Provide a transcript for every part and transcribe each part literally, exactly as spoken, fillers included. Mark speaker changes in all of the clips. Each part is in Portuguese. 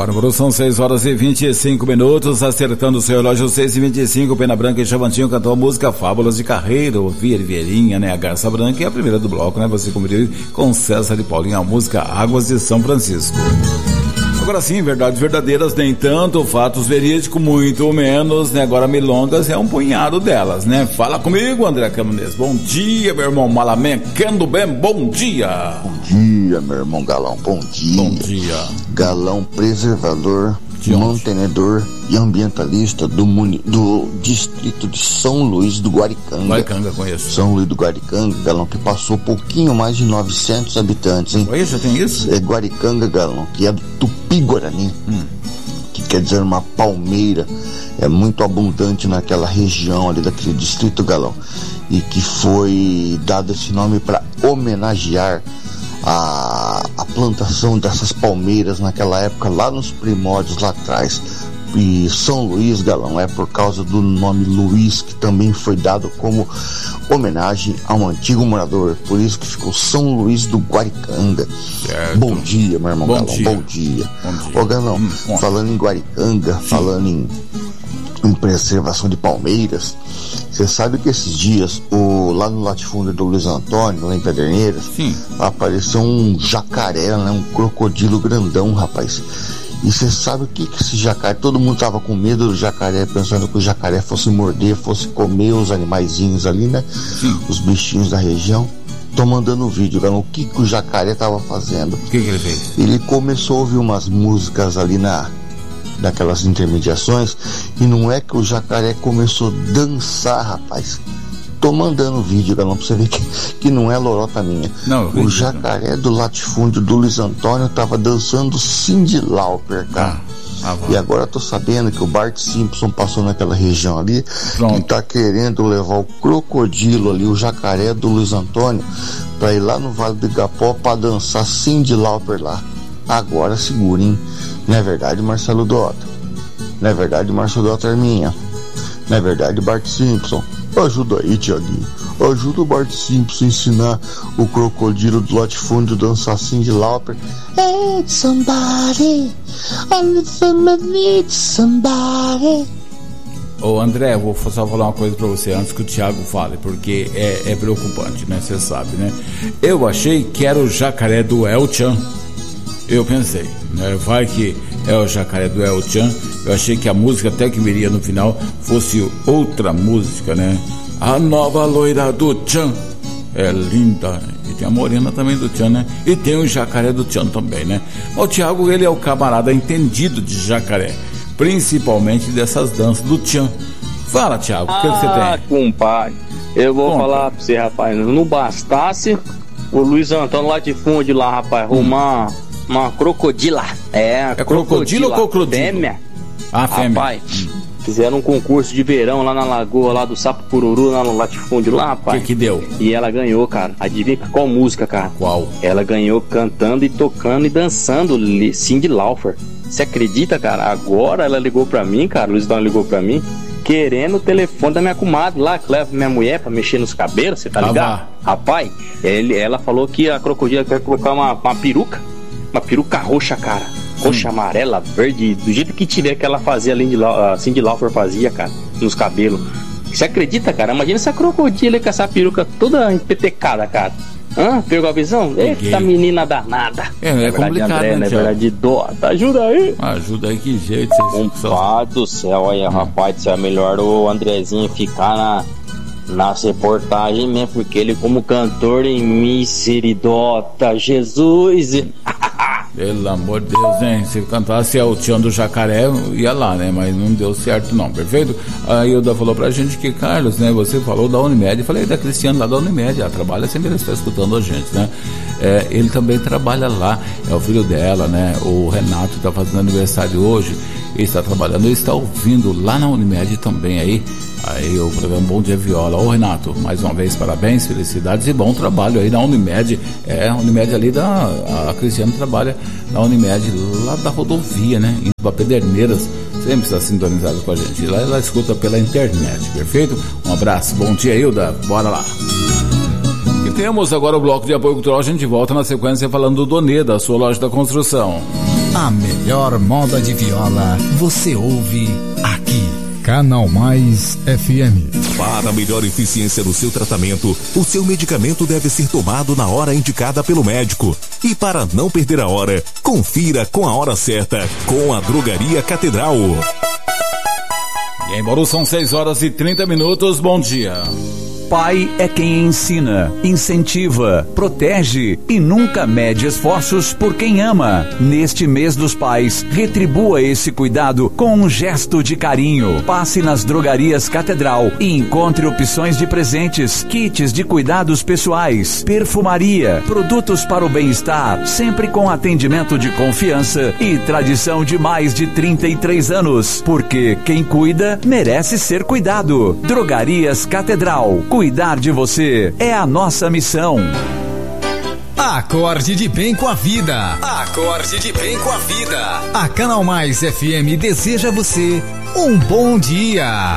Speaker 1: Agora são seis horas e vinte e cinco minutos, acertando o seu relógio, seis e vinte e cinco, Pena Branca e Chavantinho cantou a música Fábulas de Carreira, Via Riveirinha, né? A Garça Branca e a primeira do bloco, né? Você conferiu com César e Paulinho a música Águas de São Francisco. Agora sim, verdades verdadeiras nem tanto, fatos verídicos muito menos, né? Agora milongas é um punhado delas, né? Fala comigo, André Caminês. Bom dia, meu irmão Malamé, Cando bem, bom dia.
Speaker 2: Bom dia, meu irmão Galão, bom dia.
Speaker 1: Bom dia.
Speaker 2: Galão preservador, mantenedor e ambientalista do, muni... do distrito de São Luís do Guaricanga.
Speaker 1: Guaricanga, conheço.
Speaker 2: São Luís do Guaricanga, Galão, que passou pouquinho mais de novecentos habitantes, hein?
Speaker 1: Oi, já tem isso?
Speaker 2: É Guaricanga, Galão, que é do Tupi-Guarani, hum. que quer dizer uma palmeira, é muito abundante naquela região ali daquele distrito, Galão, e que foi dado esse nome para homenagear A, a plantação dessas palmeiras naquela época, lá nos primórdios lá atrás. E São Luís, Galão, é por causa do nome Luís, que também foi dado como homenagem a um antigo morador, por isso que ficou São Luís do Guaricanga.
Speaker 1: Certo.
Speaker 2: Bom dia, meu irmão.
Speaker 1: Bom
Speaker 2: Galão,
Speaker 1: dia.
Speaker 2: bom dia.
Speaker 1: Bom dia.
Speaker 2: Ô Galão, hum, falando em Guaricanga, Sim. falando em em preservação de palmeiras, você sabe que esses dias o, lá no latifúndio do Luiz Antônio, lá em Pederneiras, Sim. apareceu um jacaré, né, um crocodilo grandão, rapaz. E você sabe o que que esse jacaré, todo mundo tava com medo do jacaré, pensando que o jacaré fosse morder, fosse comer os animaizinhos ali, né? Sim. Os bichinhos da região. Tô mandando um vídeo, cara, o que que o jacaré tava fazendo.
Speaker 1: O que que ele fez?
Speaker 2: Ele começou a ouvir umas músicas ali na daquelas intermediações, e não é que o jacaré começou a dançar, rapaz. Tô mandando vídeo, galão, pra você ver que, que não é lorota minha.
Speaker 1: Não,
Speaker 2: o jacaré do latifúndio do Luiz Antônio tava dançando Cyndi Lauper, cara. Ah, ah, e agora tô sabendo que o Bart Simpson passou naquela região ali. Pronto. E tá querendo levar o crocodilo ali, o jacaré do Luiz Antônio, pra ir lá no Vale do Igapó pra dançar Cyndi Lauper lá. Agora segura, hein? Não é verdade, Marcelo Dota? Não é verdade, Marcelo Dota Arminha? Não é verdade, Bart Simpson? Ajuda aí, Tiaguinho. Ajuda o Bart Simpson a ensinar o crocodilo do latifúndio dançar Cyndi Lauper. Hey, somebody, I need somebody.
Speaker 1: Ô André, eu vou só falar uma coisa pra você antes que o Thiago fale, porque é, é preocupante, né? Você sabe, né? Eu achei que era o jacaré do El Chan. Eu pensei, né? Vai que é o jacaré do El Chan. Eu achei que a música até que viria no final fosse outra música, né? A nova loira do Chan é linda. E tem a morena também do Chan, né? E tem o jacaré do Chan também, né? O Thiago, ele é o camarada entendido de jacaré, principalmente dessas danças do Chan. Fala, Thiago, o
Speaker 3: ah,
Speaker 1: que, que você tem?
Speaker 3: Ah, compadre, eu vou Conta. falar pra você, rapaz. Não bastasse o Luiz Antônio Latifúndio lá, rapaz, hum. arrumar uma crocodila. É,
Speaker 1: é crocodilo ou crocodilo?
Speaker 3: Fêmea.
Speaker 1: Ah, fêmea.
Speaker 3: Rapaz, hum. fizeram um concurso de verão lá na lagoa, lá do Sapo Pururu, lá no latifúndio lá, rapaz.
Speaker 1: O que que deu?
Speaker 3: E ela ganhou, cara. Adivinha qual música, cara?
Speaker 1: Qual?
Speaker 3: Ela ganhou cantando e tocando e dançando Cyndi Lauper. Você acredita, cara? Agora ela ligou pra mim, cara, o Luiz Antônio ligou pra mim, querendo o telefone da minha comadre lá, que leva minha mulher pra mexer nos cabelos, você tá
Speaker 1: ah,
Speaker 3: ligado?
Speaker 1: Vá.
Speaker 3: Rapaz, ele, ela falou que a crocodila quer colocar uma, uma peruca, uma peruca roxa, cara. Roxa, hum. amarela, verde, do jeito que tiver que ela fazia, além de uh, Cyndi Lauper fazia, cara, nos cabelos. Você acredita, cara? Imagina essa crocodila com essa peruca toda empetecada, cara. Hã? Pegou a visão? Eita, menina danada.
Speaker 1: É, é verdade, complicado,
Speaker 3: André,
Speaker 1: né,
Speaker 3: é verdade, Dota. Ajuda aí.
Speaker 1: Ajuda aí, que jeito.
Speaker 3: Compadre do céu, olha, hum. rapaz, isso é melhor o Andrezinho ficar na, nas reportagens mesmo, porque ele como cantor em Miseridota, Jesus.
Speaker 1: Pelo amor de Deus, hein? Se cantasse El Chan do jacaré, ia lá, né? Mas não deu certo, não, perfeito? A Hilda falou pra gente que, Carlos, né? Você falou da Unimed. Eu falei da Cristiane lá da Unimed. Ela trabalha, sempre ela está escutando a gente, né? É, ele também trabalha lá, é o filho dela, né? O Renato está fazendo aniversário hoje. Ele está trabalhando, ele está ouvindo lá na Unimed também aí. Aí o programa Bom Dia Viola. Ô Renato, mais uma vez parabéns, felicidades e bom trabalho aí na Unimed. É, a Unimed ali da... A Cristiane trabalha na Unimed lá da rodovia, né? Em Pederneiras, sempre está sintonizada com a gente. Lá ela escuta pela internet, perfeito? Um abraço, bom dia, Hilda, bora lá. E temos agora o bloco de apoio cultural, a gente volta na sequência falando do Donê, da sua loja da construção.
Speaker 4: A melhor moda de viola você ouve aqui. Canal Mais F M.
Speaker 5: Para melhor eficiência no seu tratamento, o seu medicamento deve ser tomado na hora indicada pelo médico. E para não perder a hora, confira com a hora certa com a Drogaria Catedral.
Speaker 1: E em Bauru são seis horas e trinta minutos. Bom dia.
Speaker 6: Pai é quem ensina, incentiva, protege e nunca mede esforços por quem ama. Neste mês dos pais, retribua esse cuidado com um gesto de carinho. Passe nas Drogarias Catedral e encontre opções de presentes, kits de cuidados pessoais, perfumaria, produtos para o bem-estar, sempre com atendimento de confiança e tradição de mais de trinta e três anos. Porque quem cuida merece ser cuidado. Drogarias Catedral. Cuidar de você é a nossa missão.
Speaker 4: Acorde de bem com a vida. Acorde de bem com a vida. A Canal Mais F M deseja a você um bom dia.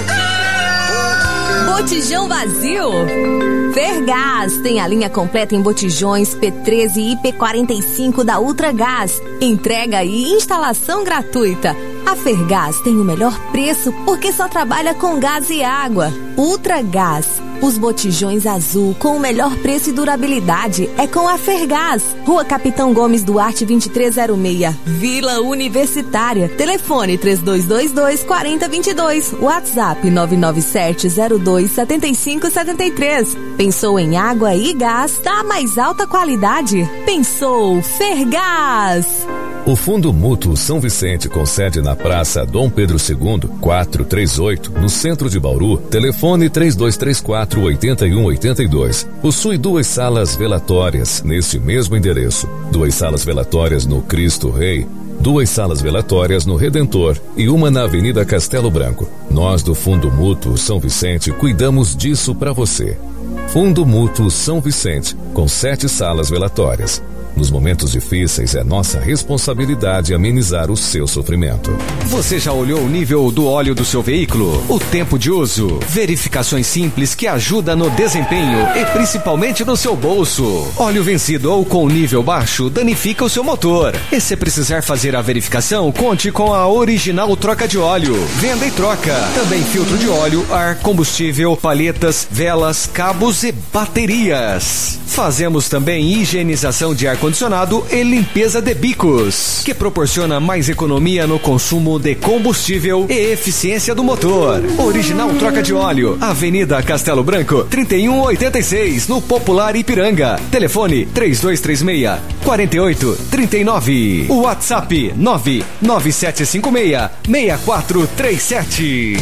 Speaker 7: Botijão vazio? Fergás tem a linha completa em botijões P treze e P quarenta e cinco da Ultragás. Entrega e instalação gratuita. A Fergás tem o melhor preço porque só trabalha com gás e água. Ultragás. Os botijões azul com o melhor preço e durabilidade é com a Fergás. Rua Capitão Gomes Duarte vinte e três zero seis, Vila Universitária. Telefone três dois dois dois, quatro zero dois dois. WhatsApp nove nove sete zero dois sete cinco sete três. Pensou em água e gás da mais alta qualidade? Pensou Fergás.
Speaker 5: O Fundo Mútuo São Vicente, com sede na Praça Dom Pedro segundo, quatrocentos e trinta e oito, no centro de Bauru, telefone três dois três quatro, oito um oito dois. Possui duas salas velatórias neste mesmo endereço. Duas salas velatórias no Cristo Rei, duas salas velatórias no Redentor e uma na Avenida Castelo Branco. Nós do Fundo Mútuo São Vicente cuidamos disso para você. Fundo Mútuo São Vicente, com sete salas velatórias. Nos momentos difíceis, é nossa responsabilidade amenizar o seu sofrimento.
Speaker 8: Você já olhou o nível do óleo do seu veículo? O tempo de uso? Verificações simples que ajudam no desempenho e principalmente no seu bolso. Óleo vencido ou com nível baixo danifica o seu motor. E se precisar fazer a verificação, conte com a Original Troca de Óleo. Venda e troca. Também filtro de óleo, ar, combustível, palhetas, velas, cabos e baterias. Fazemos também higienização de ar-condicionado e limpeza de bicos, que proporciona mais economia no consumo de combustível e eficiência do motor. Original Troca de Óleo, Avenida Castelo Branco, trinta e um oitenta e seis, no Popular Ipiranga. Telefone três dois três seis, quatro oito três nove. WhatsApp nove nove sete cinco seis, seis quatro três sete.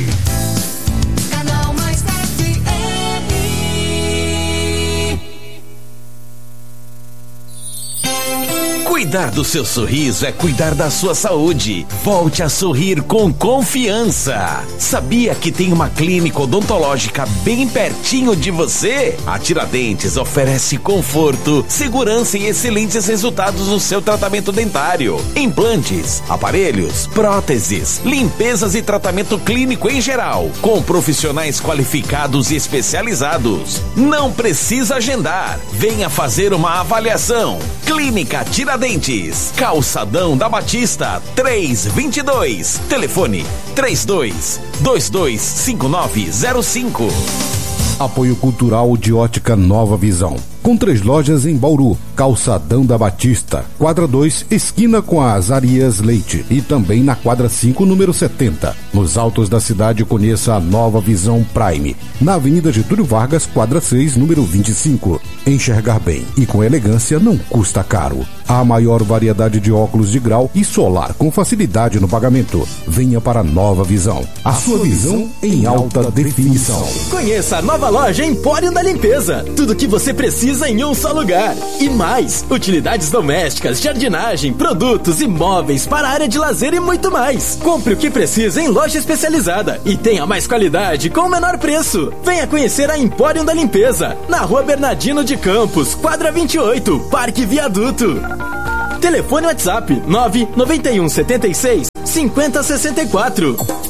Speaker 9: Cuidar do seu sorriso é cuidar da sua saúde. Volte a sorrir com confiança. Sabia que tem uma clínica odontológica bem pertinho de você? A Tiradentes oferece conforto, segurança e excelentes resultados no seu tratamento dentário. Implantes, aparelhos, próteses, limpezas e tratamento clínico em geral, com profissionais qualificados e especializados. Não precisa agendar. Venha fazer uma avaliação. Clínica Tiradentes, Calçadão da Batista, três vinte e dois. Telefone três dois dois dois cinco nove zero cinco.
Speaker 10: Apoio Cultural de Ótica Nova Visão. Com três lojas em Bauru, Calçadão da Batista, quadra dois, esquina com a Azarias Leite, e também na quadra cinco, número setenta. Nos altos da cidade, conheça a Nova Visão Prime, na Avenida Getúlio Vargas, quadra seis, número vinte e cinco. Enxergar bem e com elegância não custa caro. A maior variedade de óculos de grau e solar com facilidade no pagamento. Venha para a Nova Visão. A sua visão em alta definição.
Speaker 11: Conheça a nova loja Empório da Limpeza. Tudo que você precisa em um só lugar. E mais, utilidades domésticas, jardinagem, produtos e móveis para a área de lazer e muito mais. Compre o que precisa em loja especializada e tenha mais qualidade com o menor preço. Venha conhecer a Empório da Limpeza, na Rua Bernardino de Campos, quadra vinte e oito, Parque Viaduto. Telefone WhatsApp nove nove um sete seis cinquenta sessenta e quatro.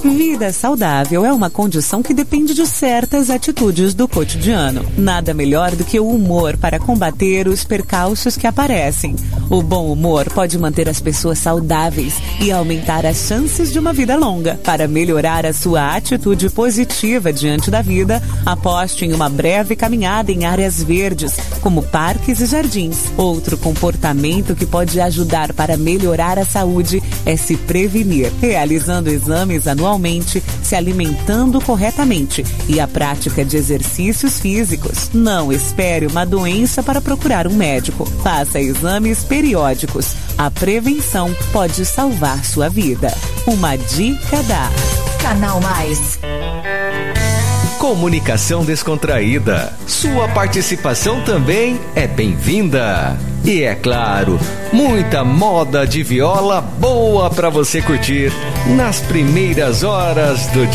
Speaker 12: Vida saudável é uma condição que depende de certas atitudes do cotidiano. Nada melhor do que o humor para combater os percalços que aparecem. O bom humor pode manter as pessoas saudáveis e aumentar as chances de uma vida longa. Para melhorar a sua atitude positiva diante da vida, aposte em uma breve caminhada em áreas verdes, como parques e jardins. Outro comportamento que pode ajudar para melhorar a saúde é se prevenir, realizando exames anualmente, se alimentando corretamente e a prática de exercícios físicos. Não espere uma doença para procurar um médico. Faça exames periódicos. A prevenção pode salvar sua vida. Uma dica da
Speaker 7: Canal Mais.
Speaker 8: Comunicação descontraída. Sua participação também é bem-vinda. E é claro, muita moda de viola boa para você curtir nas primeiras horas do dia.